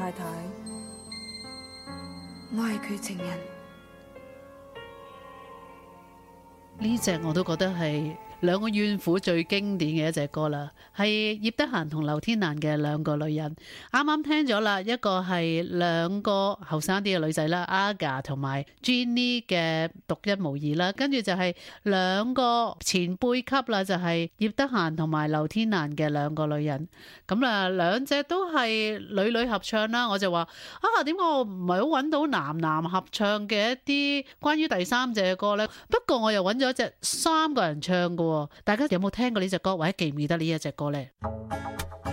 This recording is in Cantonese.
太太，我係佢情人。 呢隻我都覺得係兩個怨婦最經典嘅一隻歌啦，係葉德嫻同劉天蘭嘅兩個女人。啱啱聽咗啦，一個係兩個後生啲嘅女仔啦，Aga 同埋 Jenny 嘅獨一無二啦，跟住就係兩個前輩級啦，就係葉德嫻同埋劉天蘭嘅兩個女人。咁啊，兩隻都係女女合唱啦，我就話啊，點解我唔係好揾到男男合唱嘅一啲關於第三者嘅歌呢？不過我又揾咗一隻三個人唱嘅喎，大家有冇聽過呢隻歌，或者記唔記得呢一隻歌呢？